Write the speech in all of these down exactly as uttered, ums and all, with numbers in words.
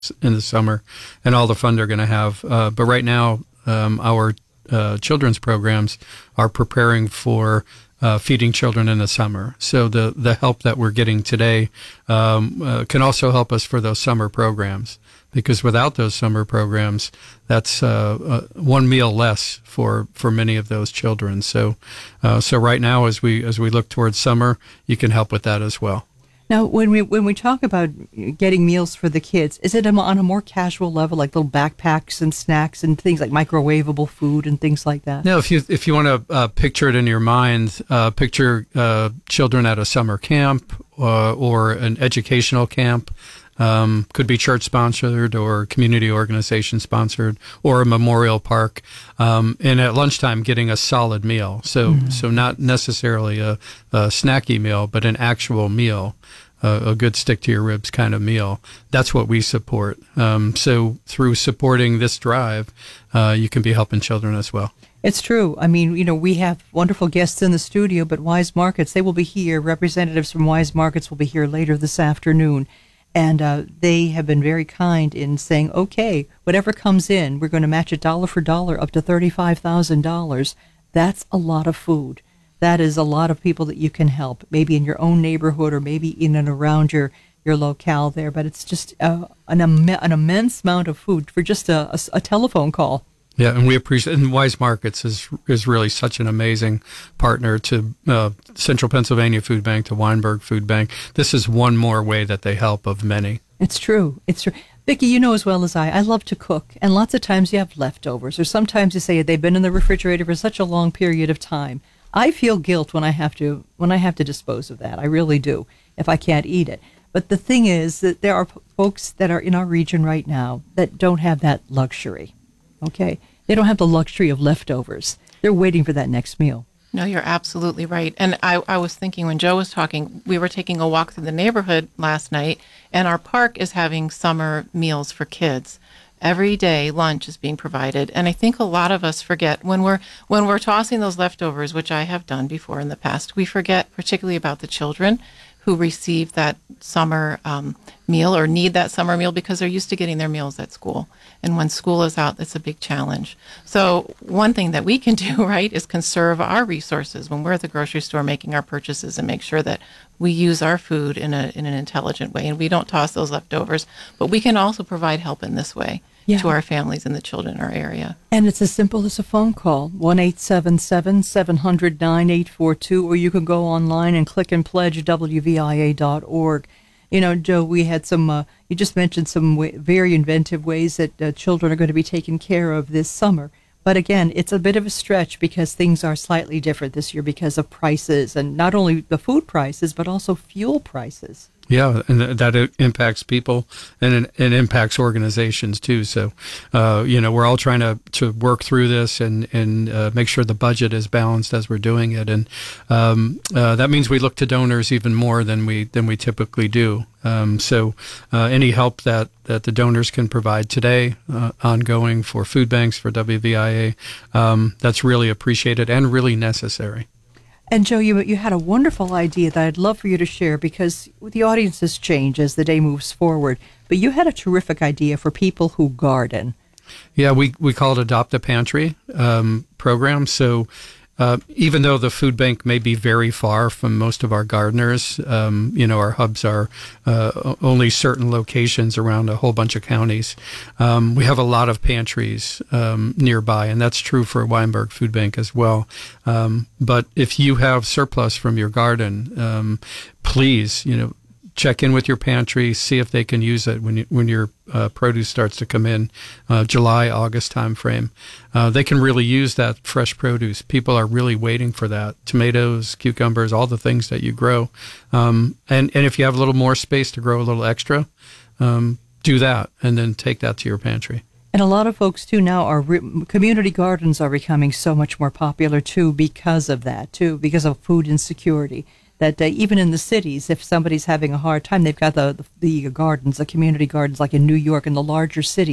in the summer and all the fun they're going to have. Uh, but right now, um, our uh, children's programs are preparing for uh, feeding children in the summer. So the, the help that we're getting today um, uh, can also help us for those summer programs. Because without those summer programs, that's uh, uh, one meal less for, for many of those children. So, uh, so right now, as we as we look towards summer, you can help with that as well. Now, when we when we talk about getting meals for the kids, is it on a more casual level, like little backpacks and snacks and things like microwavable food and things like that? No, if you if you want to uh, picture it in your mind, uh, picture uh, children at a summer camp uh, or an educational camp. Um, could be church sponsored or community organization sponsored or a memorial park. Um, and at lunchtime, getting a solid meal. So, mm-hmm. so not necessarily a, a snacky meal, but an actual meal, uh, a good stick to your ribs kind of meal. That's what we support. Um, so through supporting this drive, uh, you can be helping children as well. It's true. I mean, you know, we have wonderful guests in the studio, but Wise Markets, they will be here. Representatives from Wise Markets will be here later this afternoon. And uh, they have been very kind in saying, okay, whatever comes in, we're going to match it dollar for dollar up to thirty-five thousand dollars. That's a lot of food. That is a lot of people that you can help, maybe in your own neighborhood or maybe in and around your, your locale there. But it's just uh, an, Im- an immense amount of food for just a, a, a telephone call. Yeah, and we appreciate, and Wise Markets is is really such an amazing partner to uh, Central Pennsylvania Food Bank, to Weinberg Food Bank. This is one more way that they help of many. It's true. It's true. Vicki, you know as well as I, I love to cook, and lots of times you have leftovers, or sometimes you say they've been in the refrigerator for such a long period of time. I feel guilt when I have to when I have to dispose of that. I really do, if I can't eat it. But the thing is that there are p- folks that are in our region right now that don't have that luxury. Okay, they don't have the luxury of leftovers. They're waiting for that next meal. No, you're absolutely right. And I, I was thinking when Joe was talking, we were taking a walk through the neighborhood last night, and our park is having summer meals for kids. Every day, lunch is being provided. And I think a lot of us forget when we're when we're tossing those leftovers, which I have done before in the past, we forget particularly about the children who receive that summer um, meal or need that summer meal because they're used to getting their meals at school. And when school is out, that's a big challenge. So one thing that we can do, right, is conserve our resources when we're at the grocery store making our purchases and make sure that we use our food in a in an intelligent way and we don't toss those leftovers. But we can also provide help in this way. Yeah. To our families and the children in our area. And it's as simple as a phone call, one eight seven seven, seven hundred, nine eight four two, or you can go online and click and pledge W V I A dot org. You know, Joe, we had some, uh, you just mentioned some way, very inventive ways that uh, children are going to be taken care of this summer. But again, it's a bit of a stretch because things are slightly different this year because of prices, and not only the food prices, but also fuel prices. Yeah, and that impacts people and it, it impacts organizations too. So, uh, you know, we're all trying to, to work through this and, and uh, make sure the budget is balanced as we're doing it. And um, uh, that means we look to donors even more than we than we typically do. Um, so uh, any help that, that the donors can provide today, uh, ongoing for food banks, for W V I A, um, that's really appreciated and really necessary. And Joe, you you had a wonderful idea that I'd love for you to share because the audiences change as the day moves forward. But you had a terrific idea for people who garden. Yeah, we, we call it Adopt a Pantry um, program. So uh, even though the food bank may be very far from most of our gardeners, um, you know, our hubs are uh, only certain locations around a whole bunch of counties. Um, we have a lot of pantries um, nearby, and that's true for Weinberg Food Bank as well. Um, but if you have surplus from your garden, um, please, you know, check in with your pantry, see if they can use it when you, when your uh, produce starts to come in, uh, July, August timeframe. Uh, they can really use that fresh produce. People are really waiting for that. Tomatoes, cucumbers, all the things that you grow. Um, and, and if you have a little more space to grow a little extra, um, do that and then take that to your pantry. And a lot of folks, too, now are re- community gardens are becoming so much more popular, too, because of that, too, because of food insecurity. That uh, even in the cities, if somebody's having a hard time, they've got the, the the gardens, the community gardens, like in New York and the larger cities,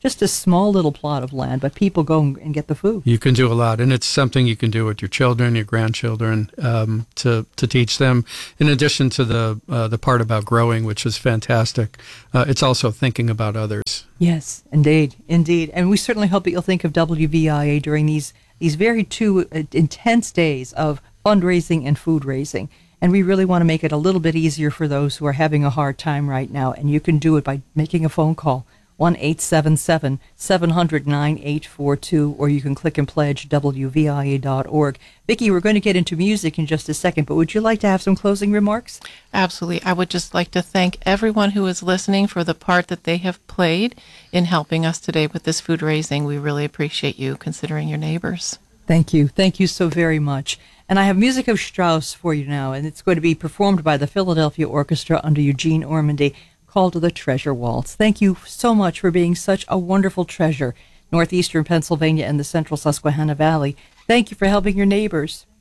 just a small little plot of land, but people go and get the food. You can do a lot, and it's something you can do with your children, your grandchildren, um, to to teach them. In addition to the uh, the part about growing, which is fantastic, uh, it's also thinking about others. Yes, indeed, indeed, and we certainly hope that you'll think of W V I A during these these very two uh, intense days of fundraising and food raising. And we really want to make it a little bit easier for those who are having a hard time right now. And you can do it by making a phone call, one eight seven seven, seven hundred, nine eight four two, or you can click and pledge W V I A dot org. Vicki, we're going to get into music in just a second, but would you like to have some closing remarks? Absolutely. I would just like to thank everyone who is listening for the part that they have played in helping us today with this food raising. We really appreciate you considering your neighbors. Thank you. Thank you so very much. And I have music of Strauss for you now, and it's going to be performed by the Philadelphia Orchestra under Eugene Ormandy, called The Treasure Waltz. Thank you so much for being such a wonderful treasure, northeastern Pennsylvania and the central Susquehanna Valley. Thank you for helping your neighbors.